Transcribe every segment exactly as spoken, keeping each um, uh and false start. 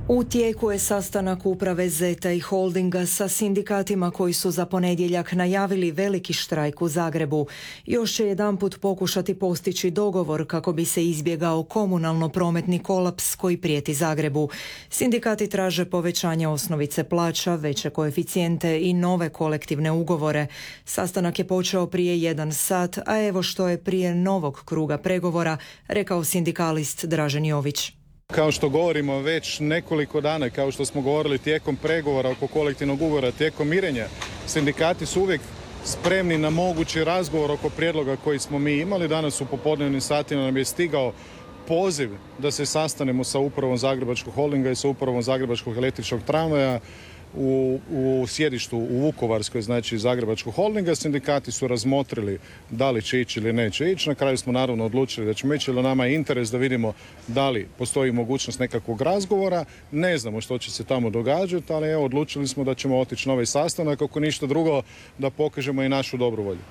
U tijeku je sastanak uprave Zeta i Holdinga sa sindikatima koji su za ponedjeljak najavili veliki štrajk u Zagrebu. Još će jedanput pokušati postići dogovor kako bi se izbjegao komunalno-prometni kolaps koji prijeti Zagrebu. Sindikati traže povećanje osnovice plaća, veće koeficijente i nove kolektivne ugovore. Sastanak je počeo prije jedan sat, a evo što je prije novog kruga pregovora rekao sindikalist Dražen Jović. Kao što govorimo već nekoliko dana, kao što smo govorili tijekom pregovora oko kolektivnog ugovora, tijekom mirenja, sindikati su uvijek spremni na mogući razgovor oko prijedloga koji smo mi imali. Danas u popodnevnim satima nam je stigao poziv da se sastanemo sa upravom Zagrebačkog Holdinga i sa upravom Zagrebačkog električnog tramvaja u, u sjedištu u Vukovarskoj, znači Zagrebačkog Holdinga. Sindikati su razmotrili da li će ići ili neće ići. Na kraju smo naravno odlučili da ćemo ići, jer nama je interes da vidimo da li postoji mogućnost nekakvog razgovora. Ne znamo što će se tamo događati, ali evo, odlučili smo da ćemo otići na ovaj sastanak, ako ništa drugo da pokažemo i našu dobru volju.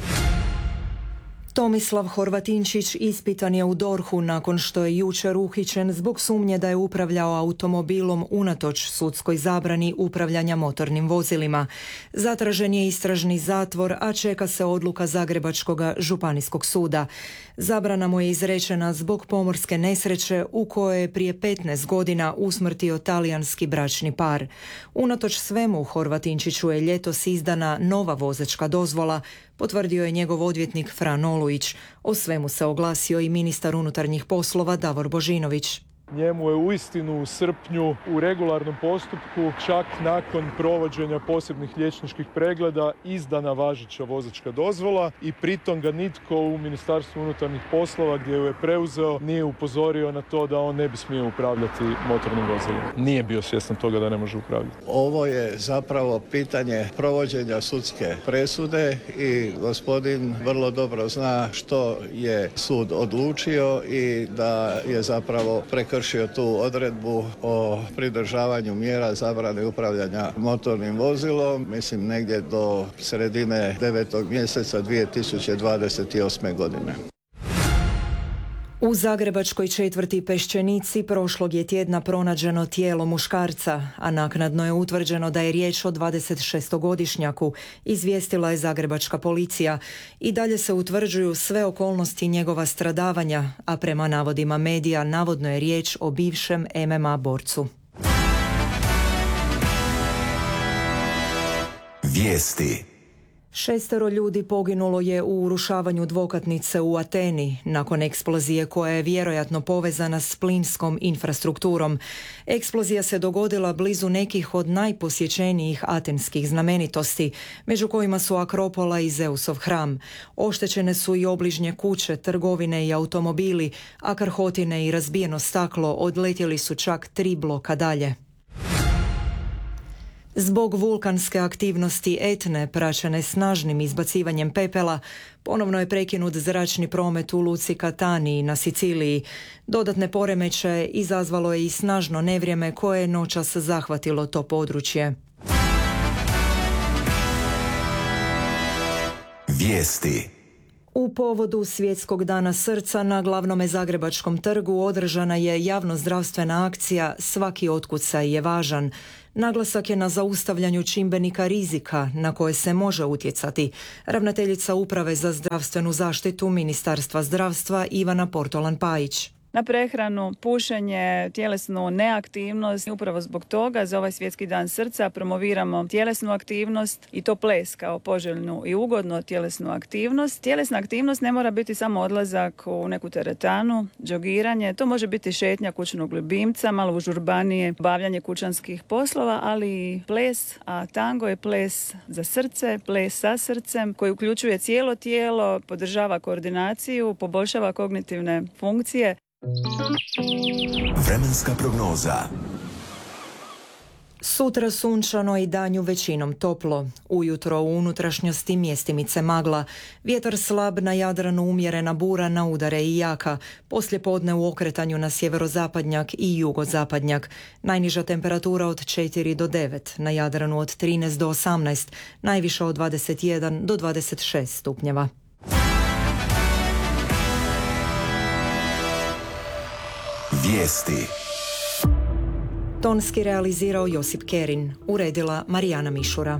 Tomislav Horvatinčić ispitan je u DORH-u nakon što je jučer uhićen zbog sumnje da je upravljao automobilom unatoč sudskoj zabrani upravljanja motornim vozilima. Zatražen je istražni zatvor, a čeka se odluka Zagrebačkog županijskog suda. Zabrana mu je izrečena zbog pomorske nesreće u kojoj je prije petnaest godina usmrtio talijanski bračni par. Unatoč svemu, Horvatinčiću je ljetos izdana nova vozačka dozvola, potvrdio je njegov odvjetnik Fran Olujić. O svemu se oglasio i ministar unutarnjih poslova Davor Božinović. Njemu je uistinu u srpnju u regularnom postupku, čak nakon provođenja posebnih liječničkih pregleda, izdana važeća vozačka dozvola i pritom ga nitko u Ministarstvu unutarnjih poslova, gdje ju je preuzeo, nije upozorio na to da on ne bi smio upravljati motornim vozilima. Nije bio svjestan toga da ne može upravljati. Ovo je zapravo pitanje provođenja sudske presude i gospodin vrlo dobro zna što je sud odlučio i da je zapravo prekršio tu odredbu o pridržavanju mjera zabrane upravljanja motornim vozilom, mislim negdje do sredine devetog mjeseca dvije tisuće dvadeset osme. godine. U zagrebačkoj četvrti Peščenici prošlog je tjedna pronađeno tijelo muškarca, a naknadno je utvrđeno da je riječ o dvadesetšestogodišnjaku, izvijestila je zagrebačka policija. I dalje se utvrđuju sve okolnosti njegova stradavanja, a prema navodima medija navodno je riječ o bivšem em em a borcu. Vijesti. Šestero ljudi poginulo je u urušavanju dvokatnice u Ateni nakon eksplozije koja je vjerojatno povezana s plinskom infrastrukturom. Eksplozija se dogodila blizu nekih od najposjećenijih atenskih znamenitosti, među kojima su Akropola i Zeusov hram. Oštećene su i obližnje kuće, trgovine i automobili, a krhotine i razbijeno staklo odletjeli su čak tri bloka dalje. Zbog vulkanske aktivnosti Etne, praćene snažnim izbacivanjem pepela, ponovno je prekinut zračni promet u luci Catanii na Siciliji. Dodatne poremećaje izazvalo je i snažno nevrijeme koje je noćas zahvatilo to područje. Vijesti. U povodu Svjetskog dana srca na glavnome zagrebačkom trgu održana je javnozdravstvena akcija Svaki otkucaj je važan. Naglasak je na zaustavljanju čimbenika rizika na koje se može utjecati. Ravnateljica Uprave za zdravstvenu zaštitu Ministarstva zdravstva Ivana Portolan-Pajić. Na prehranu, pušenje, tjelesnu neaktivnost. Upravo zbog toga za ovaj Svjetski dan srca promoviramo tjelesnu aktivnost i to ples kao poželjnu i ugodnu tjelesnu aktivnost. Tjelesna aktivnost ne mora biti samo odlazak u neku teretanu, džogiranje. To može biti šetnja kućnog ljubimca, malo užurbanije, bavljanje kućanskih poslova, ali i ples, a tango je ples za srce, ples sa srcem koji uključuje cijelo tijelo, podržava koordinaciju, poboljšava kognitivne funkcije. Vremenska prognoza. Sutra sunčano i danju većinom toplo. Ujutro u unutrašnjosti mjestimice magla. Vjetar slab, na Jadranu umjerena bura, na udare i jaka. Poslijepodne u okretanju na sjeverozapadnjak i jugozapadnjak. Najniža temperatura od četiri do devet, na Jadranu od trinaest do osamnaest, najviša od dvadeset jedan do dvadeset šest stupnjeva. Vijesti. Tonski realizirao Josip Kerin, uredila Marijana Mišura.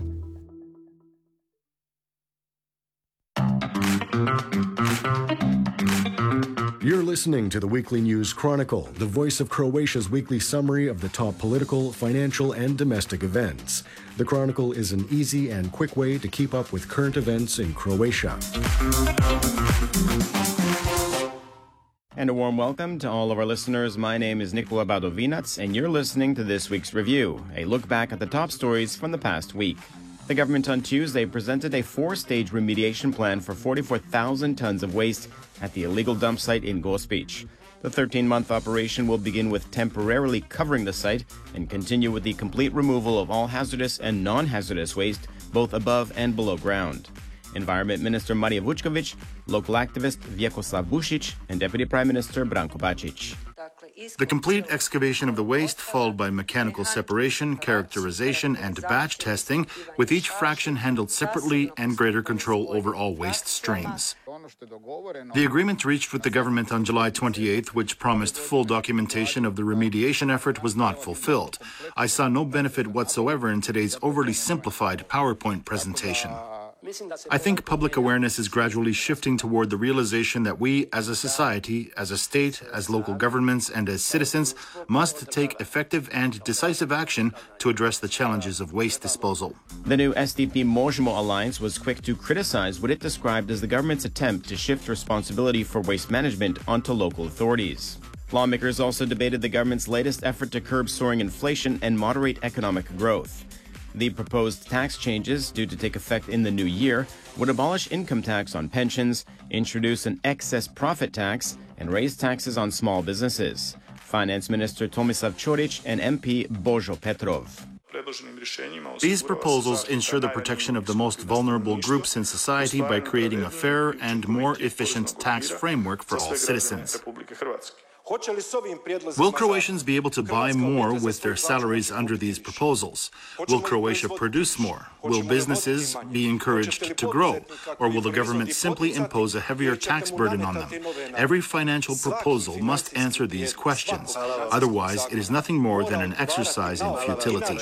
You're listening to the Weekly News Chronicle, the voice of Croatia's weekly summary of the top political, financial, and domestic events. The Chronicle is an easy and quick way to keep up with current events in Croatia. And a warm welcome to all of our listeners. My name is Nikola Badovinac, and you're listening to this week's review, a look back at the top stories from the past week. The government on Tuesday presented a four-stage remediation plan for forty-four thousand tons of waste at the illegal dump site in Gospić. The thirteen-month operation will begin with temporarily covering the site and continue with the complete removal of all hazardous and non-hazardous waste, both above and below ground. Environment Minister Marija Vučković, local activist Vjekoslav Bušić, and Deputy Prime Minister Branko Bačić. The complete excavation of the waste, followed by mechanical separation, characterization, and batch testing, with each fraction handled separately and greater control over all waste streams. The agreement reached with the government on July twenty-eighth, which promised full documentation of the remediation effort, was not fulfilled. I saw no benefit whatsoever in today's overly simplified PowerPoint presentation. I think public awareness is gradually shifting toward the realization that we, as a society, as a state, as local governments, and as citizens, must take effective and decisive action to address the challenges of waste disposal. The new S D P Možemo alliance was quick to criticize what it described as the government's attempt to shift responsibility for waste management onto local authorities. Lawmakers also debated the government's latest effort to curb soaring inflation and moderate economic growth. The proposed tax changes, due to take effect in the new year, would abolish income tax on pensions, introduce an excess profit tax, and raise taxes on small businesses. Finance Minister Tomislav Ćorić and M P Božo Petrov. These proposals ensure the protection of the most vulnerable groups in society by creating a fairer and more efficient tax framework for all citizens. Will Croatians be able to buy more with their salaries under these proposals? Will Croatia produce more? Will businesses be encouraged to grow? Or will the government simply impose a heavier tax burden on them? Every financial proposal must answer these questions. Otherwise, it is nothing more than an exercise in futility.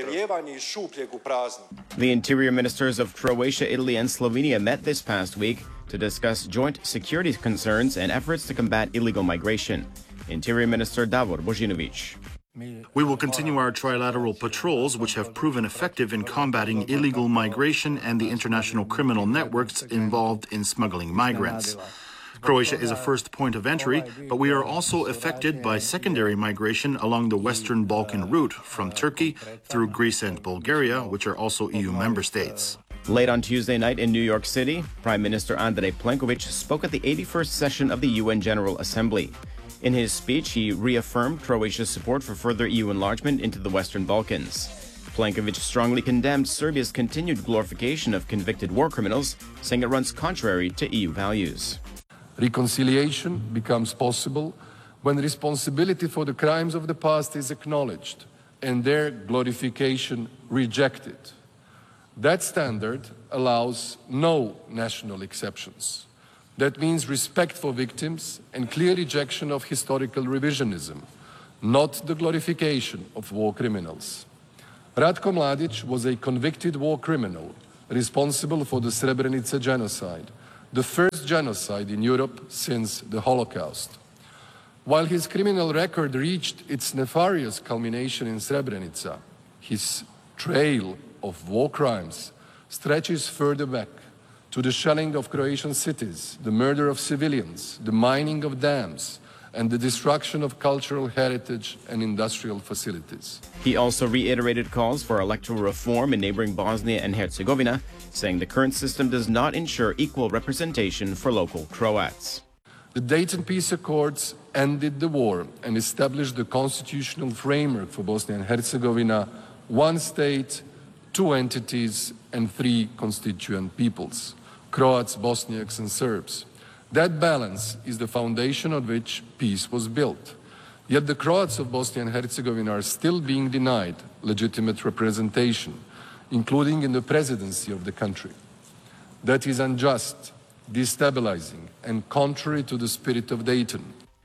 The interior ministers of Croatia, Italy, and Slovenia met this past week to discuss joint security concerns and efforts to combat illegal migration. Interior Minister Davor Božinović. We will continue our trilateral patrols, which have proven effective in combating illegal migration and the international criminal networks involved in smuggling migrants. Croatia is a first point of entry, but we are also affected by secondary migration along the Western Balkan route from Turkey through Greece and Bulgaria, which are also E U member states. Late on Tuesday night in New York City, Prime Minister Andrej Plenković spoke at the eighty-first session of the U N General Assembly. In his speech, he reaffirmed Croatia's support for further E U enlargement into the Western Balkans. Plenković strongly condemned Serbia's continued glorification of convicted war criminals, saying it runs contrary to E U values. Reconciliation becomes possible when responsibility for the crimes of the past is acknowledged and their glorification rejected. That standard allows no national exceptions. That means respect for victims and clear rejection of historical revisionism, not the glorification of war criminals. Ratko Mladić was a convicted war criminal responsible for the Srebrenica genocide, the first genocide in Europe since the Holocaust. While his criminal record reached its nefarious culmination in Srebrenica, his trail of war crimes stretches further back to the shelling of Croatian cities, the murder of civilians, the mining of dams, and the destruction of cultural heritage and industrial facilities. He also reiterated calls for electoral reform in neighboring Bosnia and Herzegovina, saying the current system does not ensure equal representation for local Croats. The Dayton Peace Accords ended the war and established the constitutional framework for Bosnia and Herzegovina, one state, two entities, and three constituent peoples: Croats, Bosniaks, and Serbs. That balance is the foundation on which peace was built. Yet the Croats of Bosnia and Herzegovina are still being denied legitimate representation, including in the presidency of the country. That is unjust, destabilizing, and contrary to the spirit of Dayton.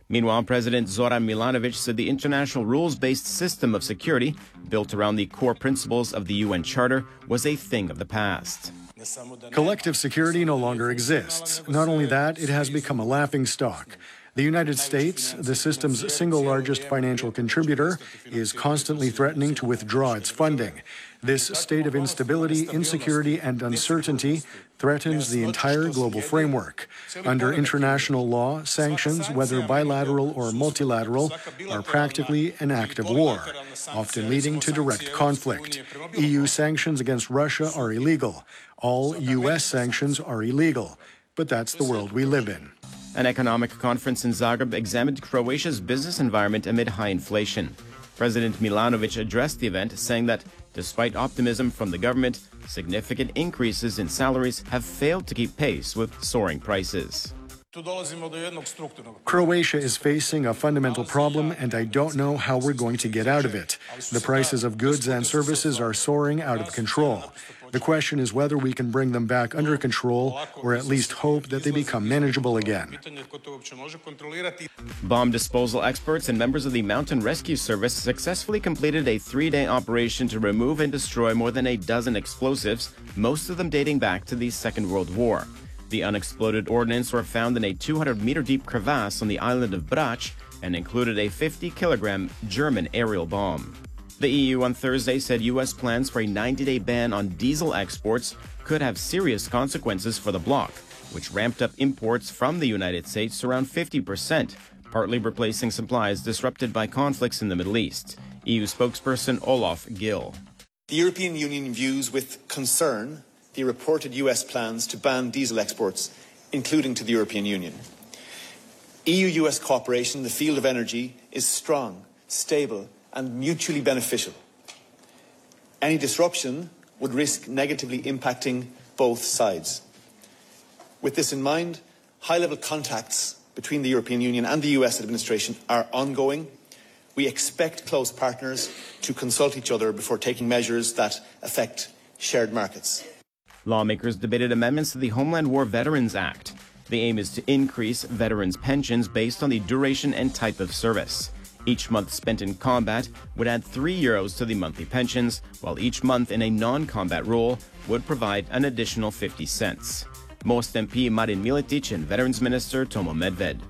Meanwhile, President Zoran Milanovic said the international rules-based system of security, built around the core principles of the U N Charter, was a thing of the past. Collective security no longer exists. Not only that, it has become a laughingstock. The United States, the system's single largest financial contributor, is constantly threatening to withdraw its funding. This state of instability, insecurity, and uncertainty threatens the entire global framework. Under international law, sanctions, whether bilateral or multilateral, are practically an act of war, often leading to direct conflict. E U sanctions against Russia are illegal. All U S sanctions are illegal. But that's the world we live in. An economic conference in Zagreb examined Croatia's business environment amid high inflation. President Milanovic addressed the event, saying that despite optimism from the government, significant increases in salaries have failed to keep pace with soaring prices. Croatia is facing a fundamental problem, and I don't know how we're going to get out of it. The prices of goods and services are soaring out of control. The question is whether we can bring them back under control, or at least hope that they become manageable again. Bomb disposal experts and members of the Mountain Rescue Service successfully completed a three-day operation to remove and destroy more than a dozen explosives, most of them dating back to the Second World War. The unexploded ordnance were found in a two hundred meter deep crevasse on the island of Brač and included a fifty kilogram German aerial bomb. The E U on Thursday said U S plans for a ninety day ban on diesel exports could have serious consequences for the bloc, which ramped up imports from the United States to around fifty percent, partly replacing supplies disrupted by conflicts in the Middle East. E U spokesperson Olaf Gil. The European Union views with concern the reported U S plans to ban diesel exports, including to the European Union. E U U S cooperation in the field of energy is strong, stable, and mutually beneficial. Any disruption would risk negatively impacting both sides. With this in mind, high-level contacts between the European Union and the U S administration are ongoing. We expect close partners to consult each other before taking measures that affect shared markets. Lawmakers debated amendments to the Homeland War Veterans Act. The aim is to increase veterans' pensions based on the duration and type of service. Each month spent in combat would add three euros to the monthly pensions, while each month in a non-combat role would provide an additional fifty cents. Most M P Marin Miletić and Veterans Minister Tomo Medved.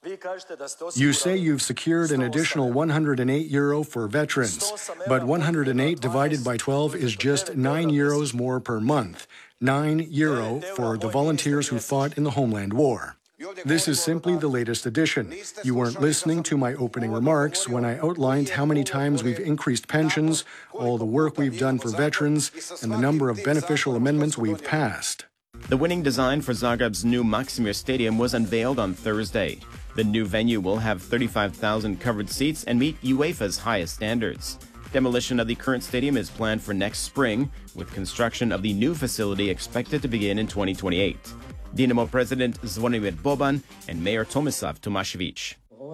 You say you've secured an additional one hundred eight euro for veterans, but one hundred eight divided by twelve is just nine euros more per month. nine euro for the volunteers who fought in the Homeland War. This is simply the latest addition. You weren't listening to my opening remarks when I outlined how many times we've increased pensions, all the work we've done for veterans, and the number of beneficial amendments we've passed. The winning design for Zagreb's new Maksimir Stadium was unveiled on Thursday. The new venue will have thirty-five thousand covered seats and meet UEFA's highest standards. Demolition of the current stadium is planned for next spring, with construction of the new facility expected to begin in twenty twenty-eight. Dinamo President Zvonimir Boban and Mayor Tomislav Tomašević.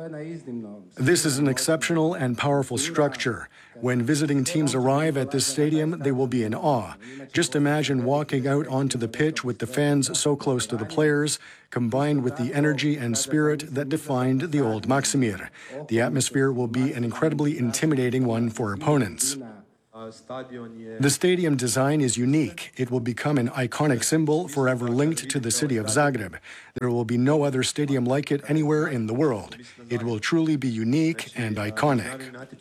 This is an exceptional and powerful structure. When visiting teams arrive at this stadium, they will be in awe. Just imagine walking out onto the pitch with the fans so close to the players, combined with the energy and spirit that defined the old Maksimir. The atmosphere will be an incredibly intimidating one for opponents. The stadium design is unique. It will become an iconic symbol forever linked to the city of Zagreb. There will be no other stadium like it anywhere in the world. It will truly be unique and iconic.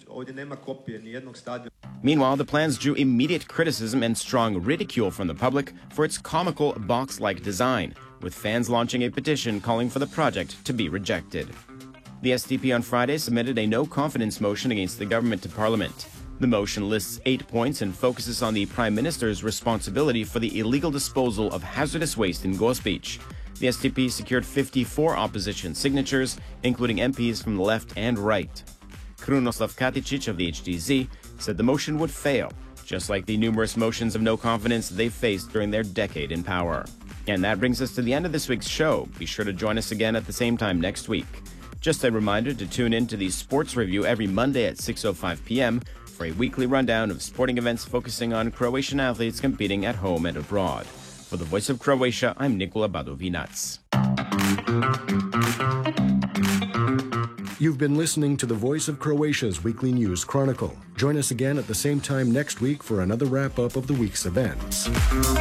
Meanwhile, the plans drew immediate criticism and strong ridicule from the public for its comical box-like design, with fans launching a petition calling for the project to be rejected. The S D P on Friday submitted a no-confidence motion against the government to Parliament. The motion lists eight points and focuses on the Prime Minister's responsibility for the illegal disposal of hazardous waste in Gospić. The S D P secured fifty-four opposition signatures, including M Ps from the left and right. Krunoslav Katičić of the H D Z said the motion would fail, just like the numerous motions of no confidence they faced during their decade in power. And that brings us to the end of this week's show. Be sure to join us again at the same time next week. Just a reminder to tune in to the Sports Review every Monday at six oh five p m for a weekly rundown of sporting events focusing on Croatian athletes competing at home and abroad. For the Voice of Croatia, I'm Nikola Badovinac. You've been listening to the Voice of Croatia's Weekly News Chronicle. Join us again at the same time next week for another wrap-up of the week's events.